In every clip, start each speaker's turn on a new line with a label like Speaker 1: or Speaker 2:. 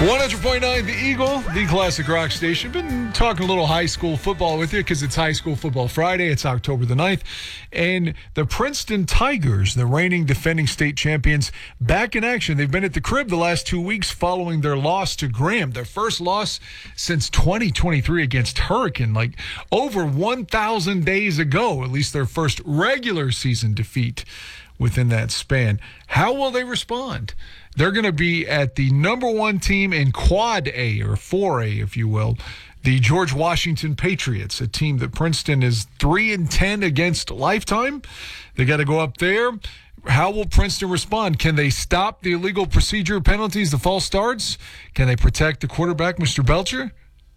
Speaker 1: 100.9 The Eagle, the classic rock station. Been talking a little high school football with you because it's High School Football Friday. It's October the 9th. And the Princeton Tigers, the reigning defending state champions, back in action. They've been at the crib the last 2 weeks following their loss to Graham. Their first loss since 2023 against Hurricane, like over 1,000 days ago. At least their first regular season defeat within that span. How will they respond? They're going to be at the number one team in Quad A, or 4A, if you will, the George Washington Patriots, a team that Princeton is 3-10 against lifetime. They got to go up there. How will Princeton respond? Can they stop the illegal procedure penalties, the false starts? Can they protect the quarterback, Mr. Belcher?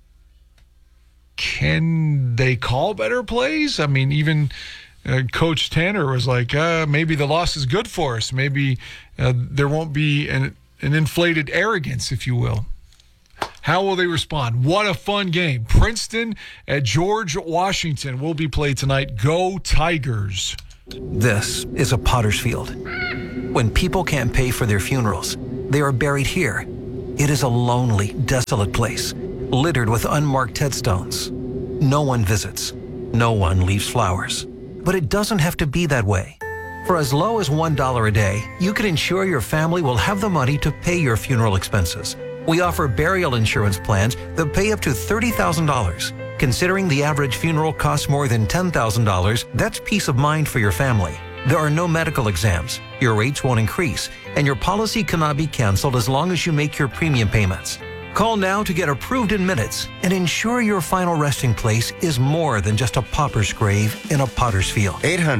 Speaker 1: Can they call better plays? I mean, even Coach Tanner was like, maybe the loss is good for us. Maybe there won't be an inflated arrogance, if you will. How will they respond? What a fun game. Princeton at George Washington will be played tonight. Go Tigers.
Speaker 2: This is a potter's field. When people can't pay for their funerals, they are buried here. It is a lonely, desolate place, littered with unmarked headstones. No one visits. No one leaves flowers. But it doesn't have to be that way. For as low as $1 a day, you can ensure your family will have the money to pay your funeral expenses. We offer burial insurance plans that pay up to $30,000. Considering the average funeral costs more than $10,000, that's peace of mind for your family. There are no medical exams, your rates won't increase, and your policy cannot be canceled as long as you make your premium payments. Call now to get approved in minutes and ensure your final resting place is more than just a pauper's grave in a potter's field.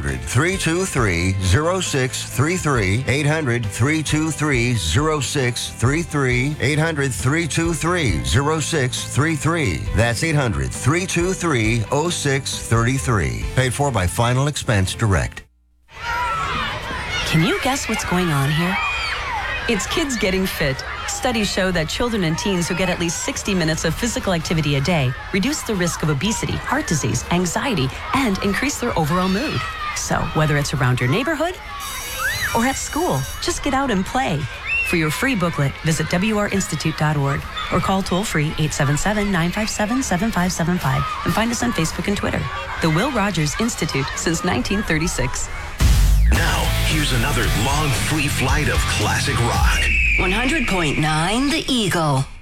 Speaker 3: 800-323-0633. 800-323-0633. 800-323-0633. That's 800-323-0633. Paid for by Final Expense Direct.
Speaker 4: Can you guess what's going on here? It's kids getting fit. Studies show that children and teens who get at least 60 minutes of physical activity a day reduce the risk of obesity, heart disease, anxiety, and increase their overall mood. So whether it's around your neighborhood or at school, just get out and play. For your free booklet, visit wrinstitute.org or call toll-free 877-957-7575 and find us on Facebook and Twitter. The Will Rogers Institute since 1936.
Speaker 5: Now, here's another long, free flight of classic rock.
Speaker 6: 100.9 The Eagle.